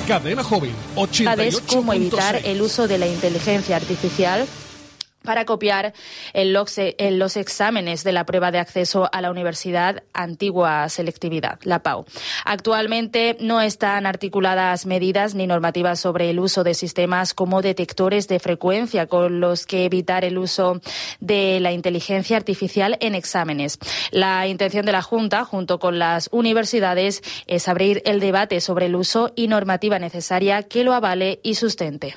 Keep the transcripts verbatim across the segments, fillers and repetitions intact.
Cadena Joven, ochenta y ocho punto seis. Cómo evitar el uso de la inteligencia artificial para copiar en los, en los exámenes de la prueba de acceso a la universidad, antigua selectividad, la P A U. Actualmente no están articuladas medidas ni normativas sobre el uso de sistemas como detectores de frecuencia con los que evitar el uso de la inteligencia artificial en exámenes. La intención de la Junta, junto con las universidades, es abrir el debate sobre el uso y normativa necesaria que lo avale y sustente.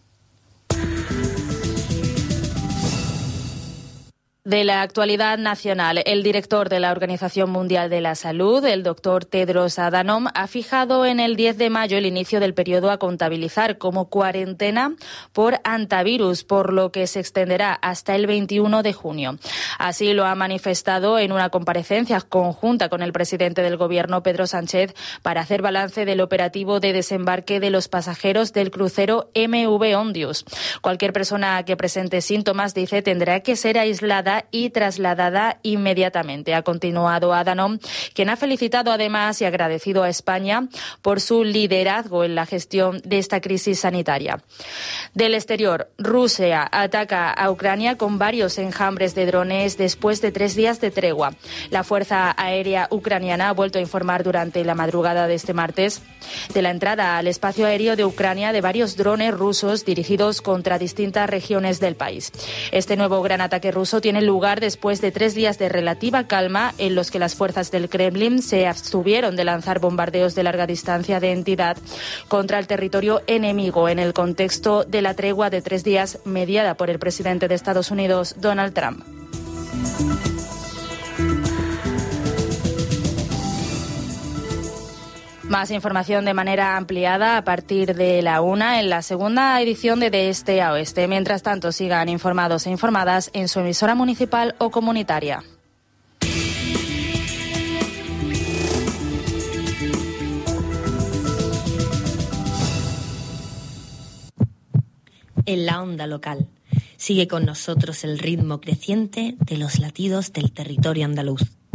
De la actualidad nacional, el director de la Organización Mundial de la Salud, el doctor Tedros Adhanom, ha fijado en el diez de mayo el inicio del periodo a contabilizar como cuarentena por hantavirus, por lo que se extenderá hasta el veintiuno de junio. Así lo ha manifestado en una comparecencia conjunta con el presidente del Gobierno, Pedro Sánchez, para hacer balance del operativo de desembarque de los pasajeros del crucero M V Ondius. Cualquier persona que presente síntomas, dice, tendrá que ser aislada y trasladada inmediatamente. Ha continuado Adhanom, quien ha felicitado además y agradecido a España por su liderazgo en la gestión de esta crisis sanitaria. Del exterior, Rusia ataca a Ucrania con varios enjambres de drones después de tres días de tregua. La Fuerza Aérea Ucraniana ha vuelto a informar durante la madrugada de este martes de la entrada al espacio aéreo de Ucrania de varios drones rusos dirigidos contra distintas regiones del país. Este nuevo gran ataque ruso tiene lugar después de tres días de relativa calma en los que las fuerzas del Kremlin se abstuvieron de lanzar bombardeos de larga distancia de entidad contra el territorio enemigo en el contexto de la tregua de tres días mediada por el presidente de Estados Unidos, Donald Trump. Más información de manera ampliada a partir de la una en la segunda edición de De Este a Oeste. Mientras tanto, sigan informados e informadas en su emisora municipal o comunitaria. En la onda local. Sigue con nosotros el ritmo creciente de los latidos del territorio andaluz.